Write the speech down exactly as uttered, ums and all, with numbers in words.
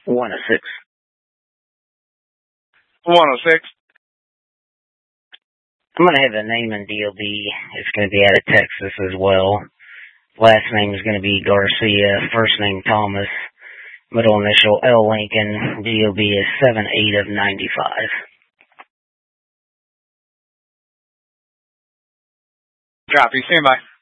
one oh six. one oh six. I'm going to have the name in D O B. It's going to be out of Texas as well. Last name is going to be Garcia. First name Thomas. Middle initial L. Lincoln. D O B is seven eight of ninety-five. Copy. Stand by.